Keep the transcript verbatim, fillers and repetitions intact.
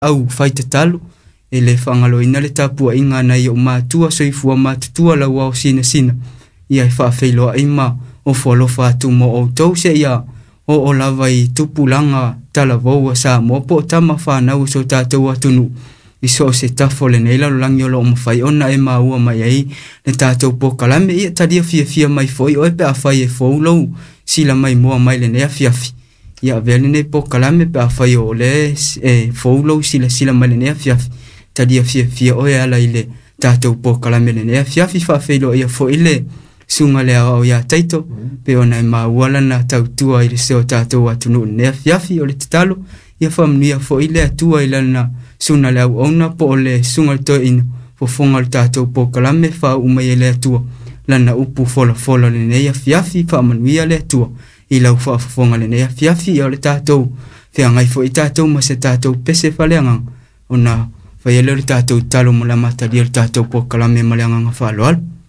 au faita talo e le whangalo ina le tapua inga na i o mātua soifua mātutua la wao sina sina ia i whaafeiloa ima o whalofa atu mo o tau se ia o o lava i tupulanga tala vaua sa mo po tama whanau so tātou atunu i so se tafo le neila lo langi o lo mawhai ona e maua mai ai le tātou po kalame ia tadia fia fia mai foi o e pe a whai e faulau sila mai moa mai le nea fiafi ia vele ne po kalame pe a whai o le e faulau sila sila mai le nea fiafi tadia fia fia o e ala i le tātou po kalame le nea fiafi whawheilo ia foi le sunga le au ia taito pe ona e maua lana tautua i le seo tātou atunu nea fiafi o le tatalo ia whamnia foi le atua i lana suna le au ona po le sunga le toi ino fo fonga le tātou po kalame wha umai le atua lana upu fola fola le nea fiafi wha manuia le atua i lau wha fonga le nea fiafi o le tātou whea ngai fo i tātou ma se tātou pese whaleangang ona whaiele le tātou talo mo la mataria le tātou po kalame maleangang wha aloal.